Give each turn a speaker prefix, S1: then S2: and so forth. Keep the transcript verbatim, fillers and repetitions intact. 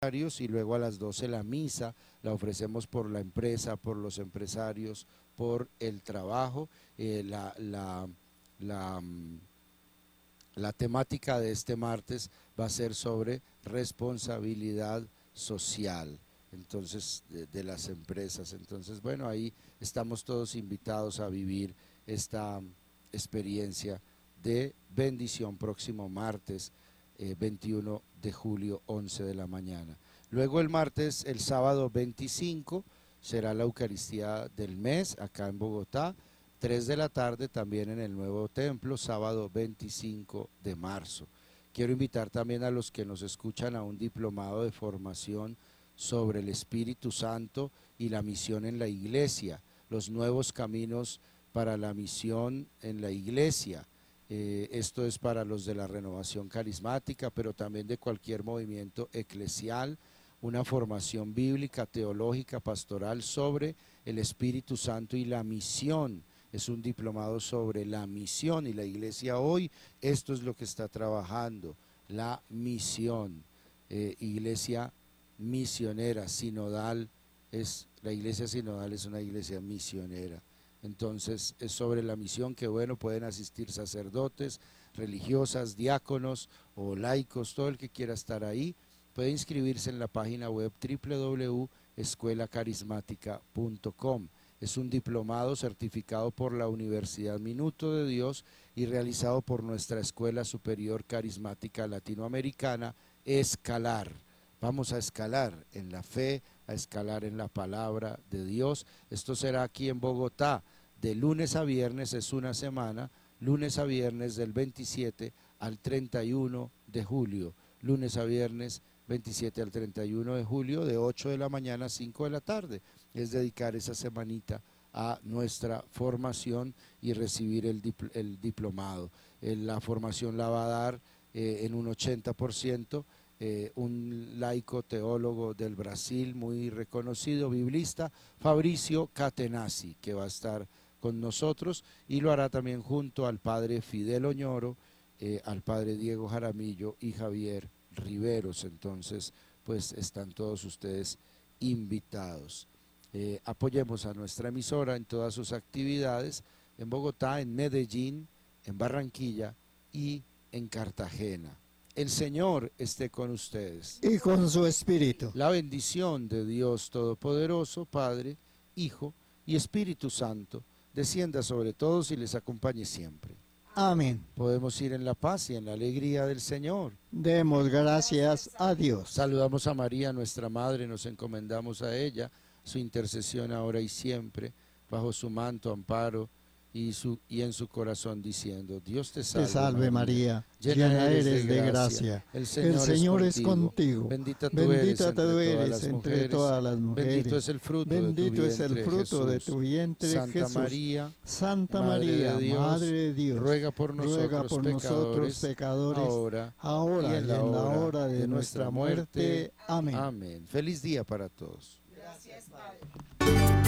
S1: y luego a las doce la misa, la ofrecemos por la empresa, por los empresarios, por el trabajo. Eh, la, la, la, la temática de este martes va a ser sobre responsabilidad social, entonces de, de las empresas. Entonces, bueno, ahí estamos todos invitados a vivir esta experiencia de bendición próximo martes eh, veintiuno de julio, once de la mañana. Luego el martes, el sábado veinticinco, será la Eucaristía del mes acá en Bogotá, tres de la tarde también en el Nuevo Templo, sábado veinticinco de marzo. Quiero invitar también a los que nos escuchan a un diplomado de formación sobre el Espíritu Santo y la misión en la iglesia, los nuevos caminos para la misión en la iglesia. Eh, esto es para los de la renovación carismática, pero también de cualquier movimiento eclesial, una formación bíblica, teológica, pastoral sobre el Espíritu Santo y la misión. Es un diplomado sobre la misión, y la iglesia hoy, esto es lo que está trabajando, la misión. Eh, iglesia misionera, sinodal, es, la iglesia sinodal es una iglesia misionera. Entonces es sobre la misión que, bueno, pueden asistir sacerdotes, religiosas, diáconos o laicos, todo el que quiera estar ahí, puede inscribirse en la página web doble u doble u doble u punto escuela carismática punto com. Es un diplomado certificado por la Universidad Minuto de Dios y realizado por nuestra Escuela Superior Carismática Latinoamericana, Escalar. Vamos a escalar en la fe, a escalar en la palabra de Dios. Esto será aquí en Bogotá, de lunes a viernes, es una semana, lunes a viernes del veintisiete al treinta y uno de julio, lunes a viernes veintisiete al treinta y uno de julio, de ocho de la mañana a cinco de la tarde. Es dedicar esa semanita a nuestra formación y recibir el, dipl el diplomado. Eh, la formación la va a dar eh, en un ochenta por ciento eh, un laico teólogo del Brasil muy reconocido, biblista, Fabricio Catenacci, que va a estar con nosotros, y lo hará también junto al padre Fidel Oñoro, eh, al padre Diego Jaramillo y Javier Riveros. Entonces, pues están todos ustedes invitados. Eh, apoyemos a nuestra emisora en todas sus actividades, en Bogotá, en Medellín, en Barranquilla y en Cartagena. El Señor esté con ustedes.
S2: Y con su espíritu.
S1: La bendición de Dios Todopoderoso, Padre, Hijo y Espíritu Santo, descienda sobre todos y les acompañe siempre.
S2: Amén.
S1: Podemos ir en la paz y en la alegría del Señor.
S2: Demos gracias a Dios.
S1: Saludamos a María, nuestra Madre, nos encomendamos a ella, su intercesión ahora y siempre, bajo su manto, amparo y, su, y en su corazón, diciendo: Dios te salve,
S2: te salve María, María,
S1: llena,
S2: llena
S1: eres
S2: eres
S1: de
S2: de
S1: gracia,
S2: gracia.
S1: el Señor,
S2: el Señor
S1: es,
S2: es
S1: contigo.
S2: contigo.
S1: Bendita tú
S2: Bendita
S1: eres,
S2: tú
S1: entre,
S2: eres
S1: todas
S2: entre todas las mujeres.
S1: Bendito es el fruto,
S2: Bendito
S1: de, tu
S2: es el
S1: vientre,
S2: fruto de
S1: Jesús.
S2: tu vientre,
S1: Santa
S2: Jesús.
S1: María,
S2: Santa
S1: Madre
S2: María,
S1: de Dios,
S2: Madre de Dios,
S1: ruega por nosotros,
S2: ruega por
S1: pecadores,
S2: nosotros pecadores,
S1: ahora,
S2: ahora y en la hora de,
S1: de
S2: nuestra muerte. Amén.
S1: Amén. Feliz día para todos.
S3: Gracias, Padre.